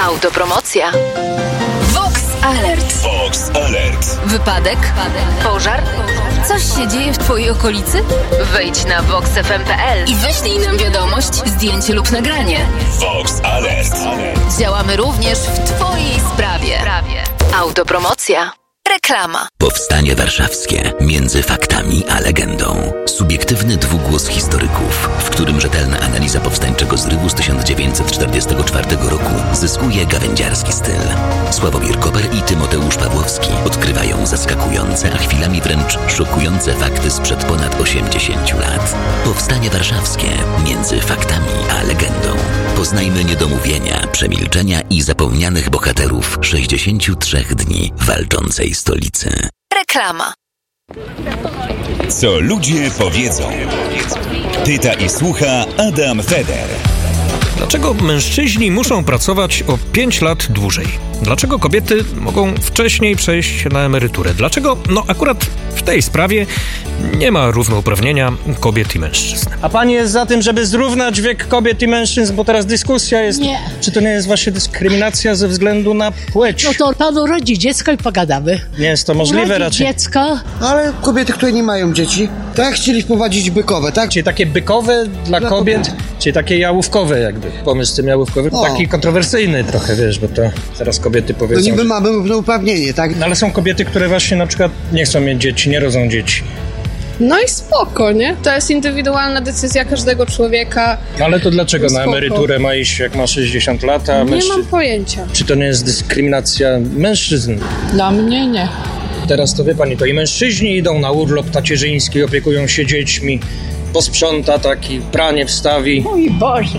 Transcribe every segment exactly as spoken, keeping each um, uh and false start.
Autopromocja. Vox Alert. Vox Alert. Wypadek? Pożar? Coś się dzieje w twojej okolicy? Wejdź na vox f m kropka p l i wyślij nam wiadomość, zdjęcie lub nagranie. Vox Alert. Działamy również w twojej sprawie. Autopromocja. Reklama. Powstanie Warszawskie. Między faktami a legendą. Subiektywny dwugłos historyków, w którym rzetelna analiza powstańczego zrywu z tysiąc dziewięćset czterdziestego czwartego roku zyskuje gawędziarski styl. Sławomir Koper i Tymoteusz Pawłowski odkrywają zaskakujące, a chwilami wręcz szokujące fakty sprzed ponad osiemdziesięciu lat. Powstanie Warszawskie. Między faktami a legendą. Poznajmy niedomówienia, przemilczenia i zapomnianych bohaterów sześćdziesięciu trzech dni walczącej stolicy. Reklama. Co ludzie powiedzą. Pyta i słucha Adam Feder. Dlaczego mężczyźni muszą pracować o pięć lat dłużej? Dlaczego kobiety mogą wcześniej przejść na emeryturę? Dlaczego, no akurat w tej sprawie nie ma równouprawnienia kobiet i mężczyzn? A pani jest za tym, żeby zrównać wiek kobiet i mężczyzn, bo teraz dyskusja jest... Nie. Czy to nie jest właśnie dyskryminacja ze względu na płeć? No to pan urodzi dziecko i pogadamy. Nie jest to możliwe urodzi raczej. dziecko. Ale kobiety, które nie mają dzieci, tak chcieli wprowadzić bykowe, tak? Czyli takie bykowe dla, Dla kobiet, kobiet. czyli takie jałówkowe jakby. Pomysł z tym jałówkowym, O. taki kontrowersyjny trochę, wiesz, bo to zaraz kobiety No powiedzą... niby że- mamy równouprawnienie, tak? No ale są kobiety, które właśnie na przykład nie chcą mieć dzieci, nie rodzą dzieci. No i spoko, nie? To jest indywidualna decyzja każdego człowieka. No ale to dlaczego No na spoko. emeryturę ma iść, jak ma sześćdziesiąt lat, a Nie mężczy... mam pojęcia. Czy to nie jest dyskryminacja mężczyzn? Dla mnie nie. Teraz to wie pani, to i mężczyźni idą na urlop tacierzyński, opiekują się dziećmi, posprząta taki, pranie wstawi. Mój Boże,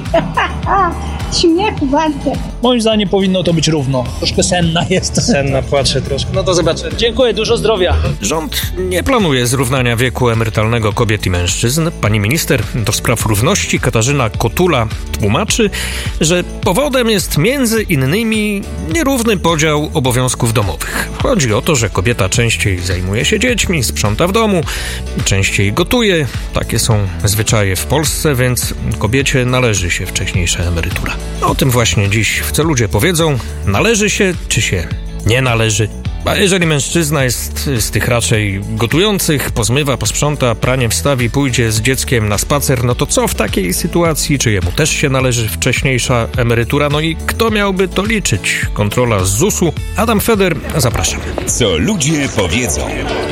śmiechu warte. Moim zdaniem powinno to być równo. Troszkę senna jest. Senna płacze troszkę. No to zobaczę. Dziękuję, dużo zdrowia. Rząd nie planuje zrównania wieku emerytalnego kobiet i mężczyzn. Pani minister do spraw równości Katarzyna Kotula tłumaczy, że powodem jest między innymi nierówny podział obowiązków domowych. Chodzi o to, że kobieta częściej zajmuje się dziećmi, sprząta w domu, częściej gotuje. Takie są zwyczaje w Polsce, więc kobiecie należy się wcześniejsza emerytura. O tym właśnie dziś w Co ludzie powiedzą. Należy się, czy się nie należy? A jeżeli mężczyzna jest z tych raczej gotujących, pozmywa, posprząta, pranie wstawi, pójdzie z dzieckiem na spacer, no to co w takiej sytuacji? Czy jemu też się należy wcześniejsza emerytura? No i kto miałby to liczyć? Kontrola z zusu. Adam Feder, zapraszam. Co ludzie powiedzą.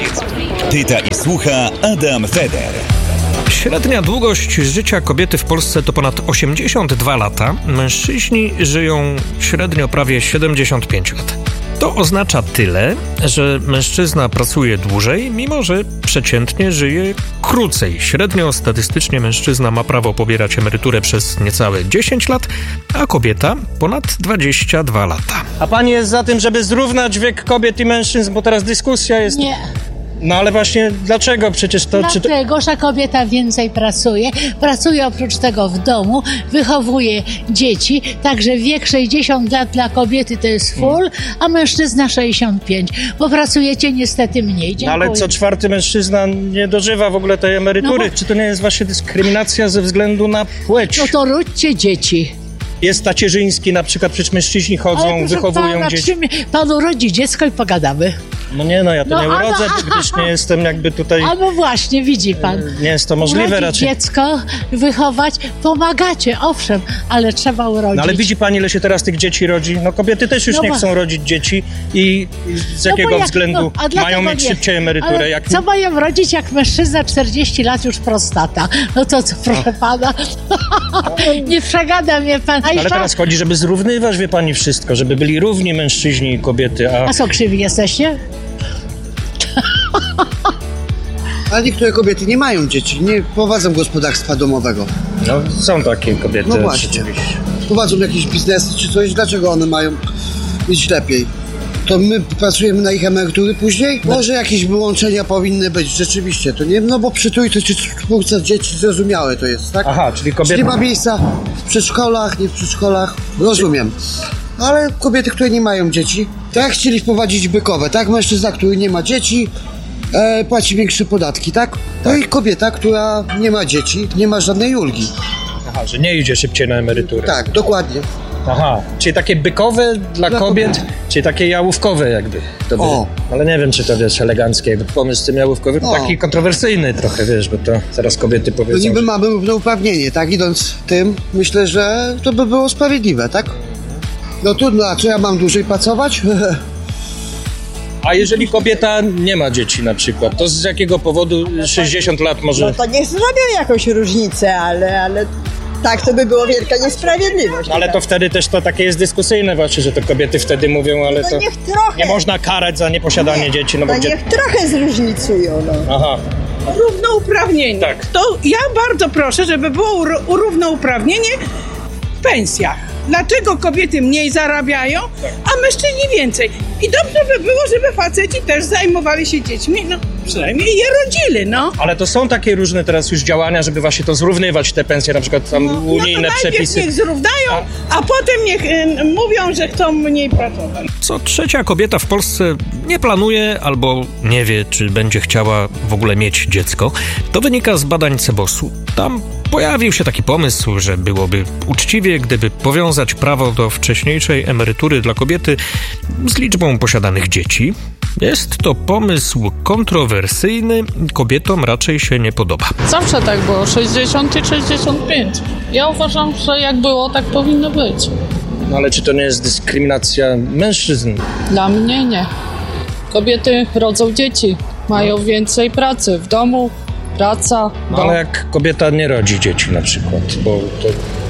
Pyta i słucha Adam Feder. Średnia długość życia kobiety w Polsce to ponad osiemdziesiąt dwa lata. Mężczyźni żyją średnio prawie siedemdziesiąt pięć lat. To oznacza tyle, że mężczyzna pracuje dłużej, mimo że przeciętnie żyje krócej. Średnio statystycznie mężczyzna ma prawo pobierać emeryturę przez niecałe dziesięć lat, a kobieta ponad dwadzieścia dwa lata. A pani jest za tym, żeby zrównać wiek kobiet i mężczyzn, bo teraz dyskusja jest... Nie. No ale właśnie dlaczego? Przecież to... Czy to... Dlatego, że kobieta więcej pracuje. Pracuje oprócz tego w domu, wychowuje dzieci, także wiek sześćdziesiąt lat dla kobiety to jest full, a mężczyzna sześćdziesiąt pięć. Bo pracujecie niestety mniej. No Dziękuję. ale co czwarty mężczyzna nie dożywa w ogóle tej emerytury. No bo- Czy to nie jest właśnie dyskryminacja ze względu na płeć? No to ródźcie dzieci. Jest tacierzyński na przykład, przecież mężczyźni chodzą, Ale proszę wychowują pana, dzieci. czym- Pan urodzi dziecko i pogadamy. No nie no, ja to No, nie a no, urodzę, a- gdyż nie jestem jakby tutaj... A no właśnie, widzi pan. Nie jest to możliwe Urodzić raczej. dziecko, wychować, pomagacie, owszem, ale trzeba urodzić. No ale widzi pani, ile się teraz tych dzieci rodzi? No kobiety też już No nie bo- chcą rodzić dzieci i z No bo jakiego jak- względu no, a dlatego mają mieć nie. szybciej emeryturę? Ale Jak... co mają rodzić, jak mężczyzna czterdzieści lat już prostata? No to co, proszę pana? Nie przegada mnie pan. A, Ale jeszcze- teraz chodzi, żeby zrównywać, wie pani, wszystko, żeby byli równi mężczyźni i kobiety, a... a co, krzywi jesteście? A niektóre kobiety nie mają dzieci, nie prowadzą gospodarstwa domowego. No są takie kobiety, No właśnie. rzeczywiście. Prowadzą jakieś biznesy czy coś, dlaczego one mają mieć lepiej? To my pracujemy na ich emerytury później? Może jakieś wyłączenia powinny być, rzeczywiście, to nie, no bo przytulce czy twórca dzieci, zrozumiałe to jest, tak? Aha, czyli Czy kobiety... nie ma miejsca w przedszkolach, nie w przedszkolach, rozumiem. Ale kobiety, które nie mają dzieci, tak chcieli wprowadzić bykowe, tak? Mężczyzna, który nie ma dzieci, e, płaci większe podatki, tak? No i kobieta, która nie ma dzieci, nie ma żadnej ulgi. Aha, że nie idzie szybciej na emeryturę. Tak, dokładnie. Aha, czyli takie bykowe dla, dla kobiet, kobiet, czyli takie jałówkowe jakby. To by, ale nie wiem, czy to wiesz, eleganckie jakby pomysł z tym jałówkowym, o. taki kontrowersyjny trochę, wiesz, bo to zaraz kobiety powiedzą. To niby że... mamy równouprawnienie, tak? Idąc tym, myślę, że to by było sprawiedliwe, tak? No trudno, a czy ja mam dłużej pracować? A jeżeli kobieta nie ma dzieci na przykład, to z jakiego powodu sześćdziesiąt lat może... No to niech zrobią jakąś różnicę, ale, ale tak to by było wielka niesprawiedliwość. No, ale to wtedy też to takie jest dyskusyjne właśnie, że to kobiety wtedy mówią, ale no to niech trochę... nie można karać za nieposiadanie nie, dzieci. No, no bo niech gdzie... trochę zróżnicują, no. Aha. Równouprawnienie. Tak. To ja bardzo proszę, żeby było równouprawnienie w pensjach. Dlaczego kobiety mniej zarabiają, a mężczyźni więcej? I dobrze by było, żeby faceci też zajmowali się dziećmi, no przynajmniej je rodzili, no. Ale to są takie różne teraz już działania, żeby właśnie to zrównywać, te pensje, na przykład tam no, unijne no to przepisy. niech zrównają, a... a potem niech y, mówią, że chcą mniej pracować. Co trzecia kobieta w Polsce nie planuje albo nie wie, czy będzie chciała w ogóle mieć dziecko. To wynika z badań Cebosu. Tam pojawił się taki pomysł, że byłoby uczciwie, gdyby powiązać prawo do wcześniejszej emerytury dla kobiety z liczbą posiadanych dzieci. Jest to pomysł kontrowersyjny, kobietom raczej się nie podoba. Zawsze tak było, sześćdziesiąt i sześćdziesiąt pięć. Ja uważam, że jak było, tak powinno być. No ale czy to nie jest dyskryminacja mężczyzn? Dla mnie nie. Kobiety rodzą dzieci, mają więcej pracy w domu, praca. No ale jak kobieta nie rodzi dzieci na przykład, bo to...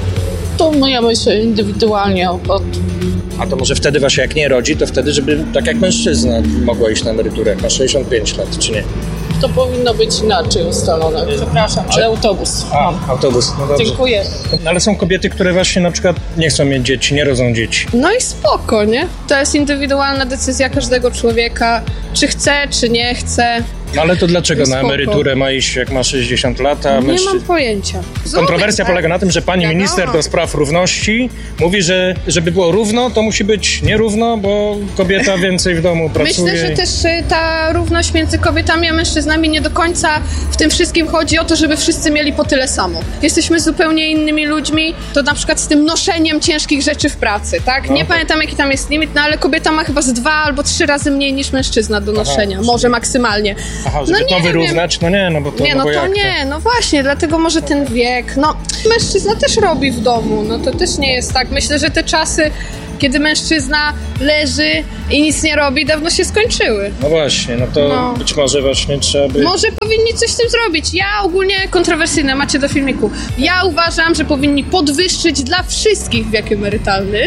To ja myślę indywidualnie. Od... A to może wtedy właśnie jak nie rodzi, to wtedy, żeby tak jak mężczyzna mogła iść na emeryturę, jak ma sześćdziesiąt pięć lat, czy nie? To powinno być inaczej ustalone. Przepraszam, ale autobus. A, autobus, no dobrze. Dziękuję. No, ale są kobiety, które właśnie na przykład nie chcą mieć dzieci, nie rodzą dzieci. No i spoko, nie? To jest indywidualna decyzja każdego człowieka, czy chce, czy nie chce. No ale to dlaczego Spoko. na emeryturę ma iść, jak ma sześćdziesiąt lat, a Nie mężczy... mam pojęcia. Kontrowersja Zobacz, polega na tym, że pani wiadomo. minister do spraw równości mówi, że żeby było równo, to musi być nierówno, bo kobieta więcej w domu pracuje. Myślę, że też y, ta równość między kobietami a mężczyznami nie do końca w tym wszystkim chodzi o to, żeby wszyscy mieli po tyle samo. Jesteśmy zupełnie innymi ludźmi, to na przykład z tym noszeniem ciężkich rzeczy w pracy, tak? Nie no, pamiętam tak. jaki tam jest limit, no ale kobieta ma chyba z dwa albo trzy razy mniej niż mężczyzna do noszenia, Aha, może maksymalnie. Aha, żeby no to wyrównać? No nie, no bo to... Nie, no, no to nie, to? no właśnie, dlatego może ten wiek, no mężczyzna też robi w domu, no to też nie jest tak. Myślę, że te czasy, kiedy mężczyzna leży i nic nie robi, dawno się skończyły. No właśnie, no to no. być może właśnie trzeba by... Może powinni coś z tym zrobić. Ja ogólnie kontrowersyjne, macie do filmiku. Ja uważam, że powinni podwyższyć dla wszystkich wiek emerytalny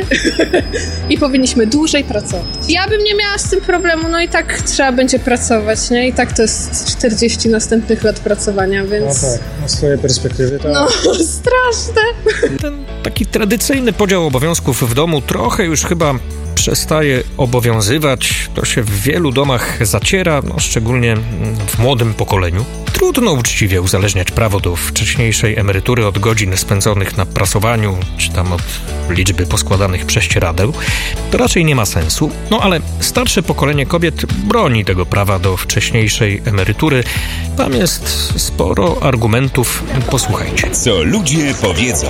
i powinniśmy dłużej pracować. Ja bym nie miała z tym problemu, no i tak trzeba będzie pracować, nie? I tak to jest czterdzieści następnych lat pracowania, więc... No tak, no z twojej perspektywy to... No, straszne. Ten taki tradycyjny podział obowiązków w domu trochę już chyba przestaje obowiązywać. To się w wielu domach zaciera, no szczególnie w młodym pokoleniu. Trudno uczciwie uzależniać prawo do wcześniejszej emerytury od godzin spędzonych na prasowaniu, czy tam od liczby poskładanych prześcieradeł. To raczej nie ma sensu. No ale starsze pokolenie kobiet broni tego prawa do wcześniejszej emerytury. Tam jest sporo argumentów. Posłuchajcie. Co ludzie powiedzą.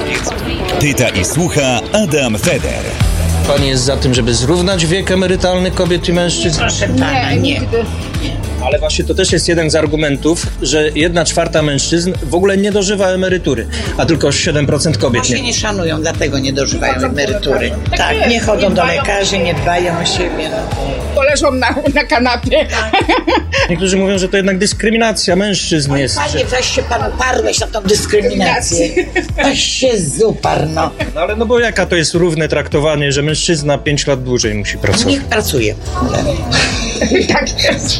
Pyta i słucha Adam Feder. Pani jest za tym, żeby zrównać wiek emerytalny kobiet i mężczyzn? Proszę pana, nie. nigdy. Ale właśnie to też jest jeden z argumentów, że jedna czwarta mężczyzn w ogóle nie dożywa emerytury, a tylko siedem procent kobiet Bo się nie. nie szanują, dlatego nie dożywają emerytury. Tak, nie chodzą do lekarzy, nie dbają o siebie. Poleżą na, na kanapie. Niektórzy mówią, że to jednak dyskryminacja mężczyzn Oj, jest. panie, weź się pan uparłeś na tą dyskryminację. Weź się zuparł, no. No ale no bo jaka to jest równe traktowanie, że mężczyzna pięć lat dłużej musi pracować? Niech pracuje. Tak jest.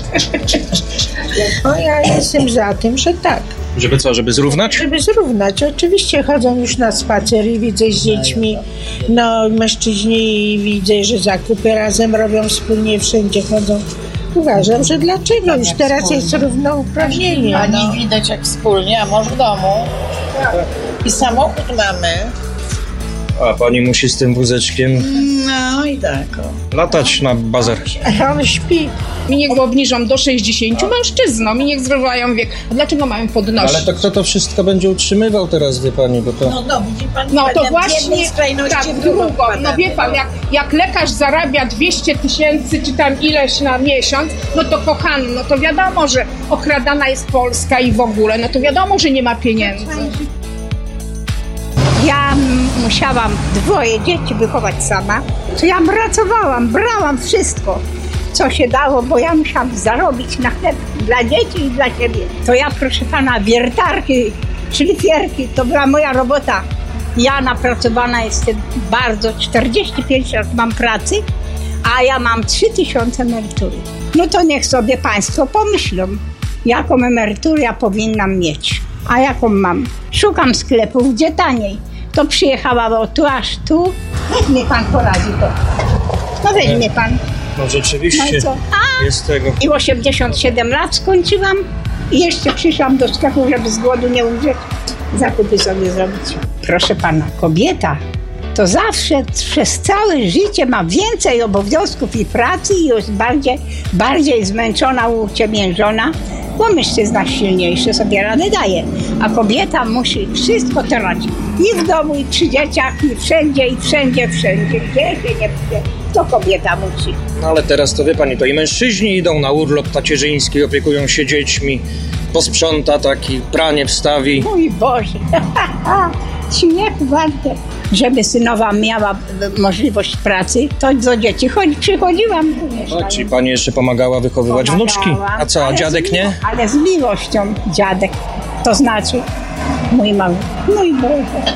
No ja jestem za tym, że tak. Żeby co, żeby zrównać? Żeby zrównać. Oczywiście chodzą już na spacer i widzę z dziećmi. No mężczyźni widzę, że zakupy razem robią wspólnie, wszędzie chodzą. Uważam, że dlaczego? Już teraz jest równouprawnienie. Pani No. widać jak wspólnie, a mąż w domu. I samochód mamy. A pani musi z tym wózeczkiem... No i i tak. O. Latać na bazar. On śpi. Mi niech go obniżą do sześćdziesięciu mężczyznom i niech zrywają wiek. A dlaczego mają podnosić? Ale to kto to wszystko będzie utrzymywał teraz, wie pani, bo to... No, no widzi pani, No to w właśnie, jednej skrajności tak, w w drugą drugą. No wie pan, jak, jak lekarz zarabia dwieście tysięcy czy tam ileś na miesiąc, no to kochany, no to wiadomo, że okradana jest Polska i w ogóle, no to wiadomo, że nie ma pieniędzy. Ja m- musiałam dwoje dzieci wychować sama. To ja pracowałam, brałam wszystko, co się dało, bo ja musiałam zarobić na chleb dla dzieci i dla siebie. To ja, proszę pana, wiertarki, szlifierki, to była moja robota. Ja napracowana jestem bardzo, czterdzieści pięć lat mam pracy, a ja mam trzy tysiące emerytury. No to niech sobie państwo pomyślą, jaką emeryturę ja powinnam mieć. A jaką mam? Szukam sklepów, gdzie taniej. To przyjechała, bo tu aż tu. Niech mi pan poradzi to. No weźmie pan. No rzeczywiście No i co? A! jest tego. I osiemdziesiąt siedem lat skończyłam i jeszcze przyszłam do sklepu, żeby z głodu nie umrzeć. Zakupy sobie zrobić. Proszę pana, kobieta to zawsze przez całe życie ma więcej obowiązków i pracy i jest bardziej, bardziej zmęczona, uciemiężona, bo mężczyzna silniejszy sobie radę daje, a kobieta musi wszystko to robić. I w domu, i przy dzieciach, i wszędzie, i wszędzie, wszędzie. Gdzie się nie chce, to kobieta musi. No ale teraz to wie pani, to i mężczyźni idą na urlop tacierzyński, opiekują się dziećmi, posprząta taki, pranie wstawi. Mój Boże, śmiechu warte. Żeby synowa miała możliwość pracy, to do dzieci chodzi, przychodziłam. Tak, czyli pani jeszcze pomagała wychowywać Pomagałam. wnuczki. A co, a Ale dziadek z nie? miło- Ale z miłością dziadek. To znaczy mój mały. Mój Boże.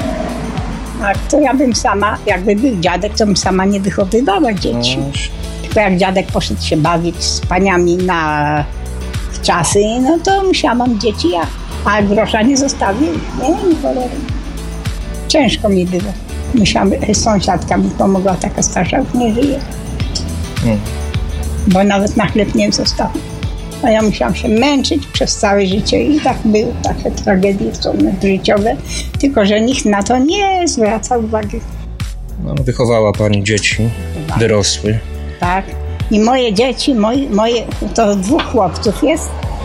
A to ja bym sama, jakby był dziadek, to bym sama nie wychowywała dzieci. No. Tylko jak dziadek poszedł się bawić z paniami na czasy, no to musiałam dzieci ja. A grosza nie zostawił. Nie, nie cholery. Ciężko mi było. Musiałam, sąsiadka mi pomogła, taka starsza, już nie żyje. Hmm. Bo nawet na chleb nie został. A ja musiałam się męczyć przez całe życie i tak były takie tragedie są życiowe, tylko że nikt na to nie zwraca uwagi. No, wychowała pani dzieci, wyrosły. Tak. I moje dzieci, moi, moje, to dwóch chłopców jest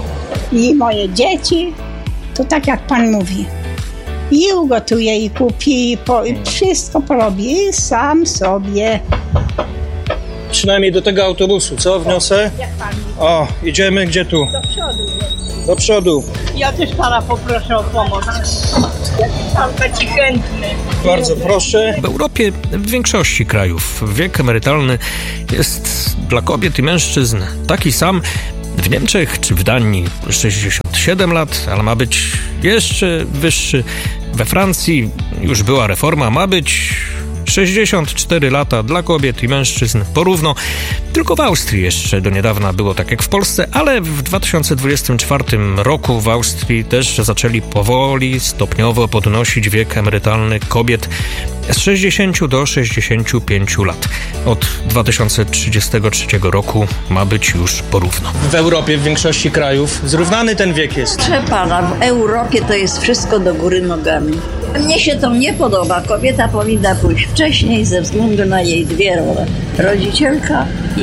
i moje dzieci, to tak jak pan mówi, i ugotuje, i kupi, i, po, i wszystko porobi, i sam sobie. Przynajmniej do tego autobusu, co wniosę? Jak pan mówi. O, idziemy, gdzie tu? Do przodu. Do przodu. Ja też pana poproszę o pomoc. Jak pan taki chętny. Bardzo proszę. W Europie, w większości krajów, wiek emerytalny jest dla kobiet i mężczyzn taki sam. W Niemczech czy w Danii sześćdziesiąt siedem lat, ale ma być jeszcze wyższy. We Francji już była reforma, ma być sześćdziesiąt cztery lata dla kobiet i mężczyzn porówno. Tylko w Austrii jeszcze do niedawna było tak jak w Polsce, ale w dwa tysiące dwudziestym czwartym roku w Austrii też zaczęli powoli, stopniowo podnosić wiek emerytalny kobiet z sześćdziesięciu do sześćdziesięciu pięciu lat. Od dwa tysiące trzydziestego trzeciego roku ma być już porówno. W Europie, w większości krajów zrównany ten wiek jest. Proszę pana, w Europie to jest wszystko do góry nogami. Mnie się to nie podoba. Kobieta powinna pójść wcześniej ze względu na jej dwie role. Rodzicielka i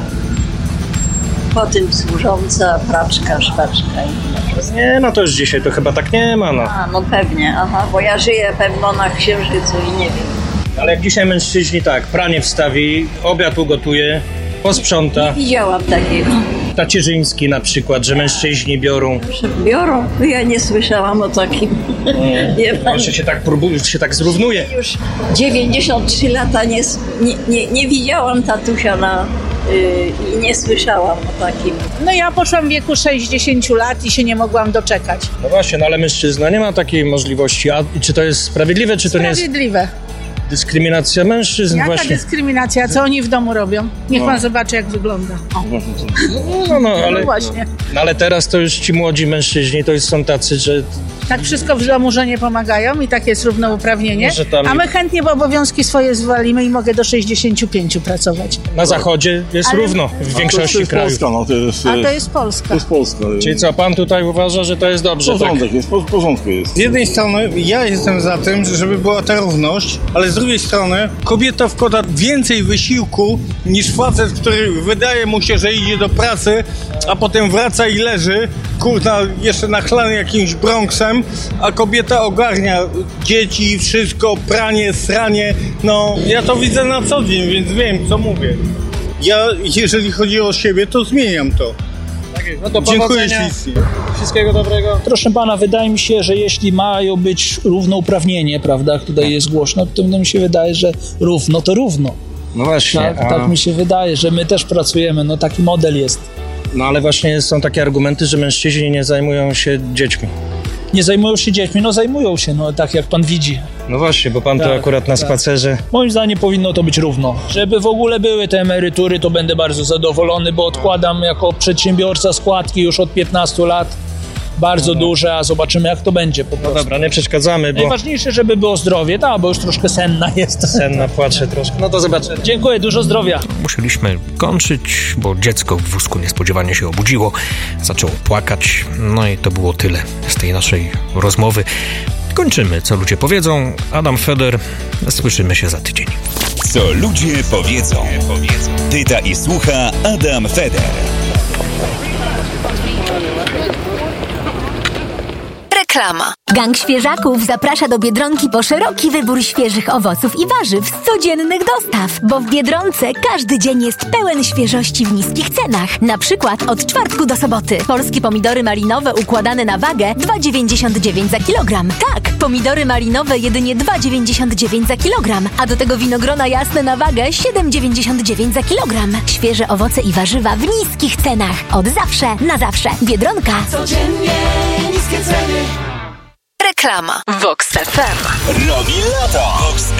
po tym służąca, praczka, szwaczka. Nie, no to już dzisiaj to chyba tak nie ma, no. A, no pewnie, aha, bo ja żyję pewno na Księżycu i nie wiem. Ale jak dzisiaj mężczyźni tak, pranie wstawi, obiad ugotuje, posprząta. Nie widziałam takiego. Tacierzyński na przykład, że mężczyźni biorą. Biorą? Ja nie słyszałam o takim. Nie, Może się tak próbuje, się tak zrównuje. Już dziewięćdziesiąt trzy lata nie, nie, nie, nie widziałam tatusia na, yy, i nie słyszałam o takim. No ja poszłam w wieku sześćdziesięciu lat i się nie mogłam doczekać. No właśnie, no ale mężczyzna nie ma takiej możliwości. A czy to jest sprawiedliwe, czy to nie jest Sprawiedliwe. dyskryminacja mężczyzn Jaka właśnie? dyskryminacja? Co oni w domu robią? Niech No. pan zobaczy, jak wygląda. O. No, no, ale, No właśnie. no, ale teraz to już ci młodzi mężczyźni to już są tacy, że Tak wszystko w domu żonie pomagają i tak jest równouprawnienie. Może tam- A my chętnie w obowiązki swoje zwalimy i mogę do sześćdziesięciu pięciu pracować. na zachodzie jest Ale- równo w większości krajów. No, to jest, A to jest Polska. to jest Polska. Czyli co, pan tutaj uważa, że to jest dobrze, Porządek tak? jest, w porządku jest. Z jednej strony ja jestem za tym, żeby była ta równość, ale z z drugiej strony kobieta wkłada więcej wysiłku niż facet, który wydaje mu się, że idzie do pracy, a potem wraca i leży, kurna, jeszcze nachlany jakimś Bronxem, a kobieta ogarnia dzieci, wszystko, pranie, sranie. No, ja to widzę na co dzień, więc wiem, co mówię. Ja, jeżeli chodzi o siebie, to zmieniam to. No to dziękuję ślicznie. Wszystkiego dobrego. Proszę pana, wydaje mi się, że jeśli mają być równouprawnienie, prawda, tutaj jest głośno, to mi się wydaje, że równo to równo. No właśnie. Tak, a... tak mi się wydaje, że my też pracujemy, no taki model jest. No ale właśnie są takie argumenty, że mężczyźni nie zajmują się dziećmi. Nie zajmują się dziećmi, no zajmują się, no tak jak pan widzi. No właśnie, bo pan tak, tu akurat na tak. spacerze... Moim zdaniem powinno to być równo. Żeby w ogóle były te emerytury, to będę bardzo zadowolony, bo odkładam jako przedsiębiorca składki już od piętnastu lat. Bardzo no. duże, a zobaczymy jak to będzie po prostu. No dobra, nie przeszkadzamy, bo... Najważniejsze, żeby było zdrowie, tak, bo już troszkę senna jest. Senna, płaczę troszkę, no to zobaczymy. Dziękuję, dużo zdrowia. Musieliśmy kończyć, bo dziecko w wózku niespodziewanie się obudziło, zaczęło płakać, no i to było tyle z tej naszej rozmowy. Kończymy, co ludzie powiedzą. Adam Feder, słyszymy się za tydzień. Co ludzie powiedzą. Pyta i słucha Adam Feder. Reklama. Gang Świeżaków zaprasza do Biedronki po szeroki wybór świeżych owoców i warzyw z codziennych dostaw, bo w Biedronce każdy dzień jest pełen świeżości w niskich cenach. Na przykład od czwartku do soboty. Polskie pomidory malinowe układane na wagę dwa dziewięćdziesiąt dziewięć za kilogram. Tak, pomidory malinowe jedynie dwa dziewięćdziesiąt dziewięć za kilogram, a do tego winogrona jasne na wagę siedem dziewięćdziesiąt dziewięć za kilogram. Świeże owoce i warzywa w niskich cenach. Od zawsze na zawsze. Biedronka. Codziennie niskie ceny. Reklama. Vox F M. Robi lato. Vox